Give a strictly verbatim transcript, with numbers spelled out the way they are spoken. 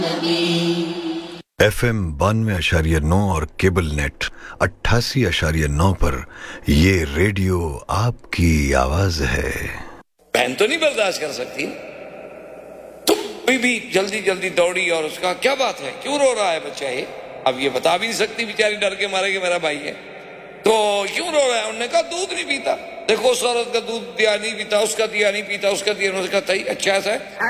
F M बानवे आशार्य नौ और cable net अट्ठासी आशार्य नौ पर ये रेडियो आपकी आवाज है। बहन तो नहीं बर्दाश्त कर सकती, तुम भी, भी जल्दी जल्दी दौड़ी और उसका क्या बात है, क्यों रो रहा है बच्चा ये? अब ये बता भी नहीं सकती बेचारी, डर के मारे कि मेरा भाई है, तो क्यों रो रहा है? उन्होंने कहा दूध नहीं पीता। देखो उस औरत का दूध दिया नहीं पीता, उसका दिया नहीं पीता, उसका दिया। उन्होंने कहा अच्छा ऐसा है,